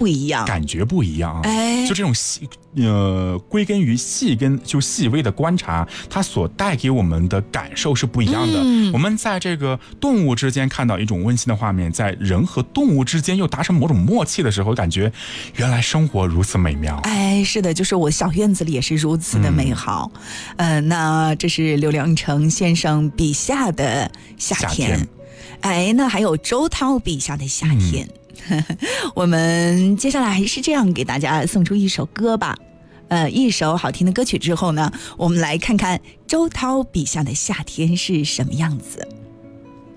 不一样， 感觉不一样啊。就这种归根于细微的观察，它所带给我们的感受是不一样的。我们在这个动物之间看到一种温馨的画面，在人和动物之间又达成某种默契的时候，感觉原来生活如此美妙。 是的，就是我小院子里也是如此的美好。那这是刘良成先生笔下的夏天。那还有周涛笔下的夏天。我们接下来还是这样给大家送出一首歌吧。一首好听的歌曲之后呢，我们来看看周涛笔下的夏天是什么样子。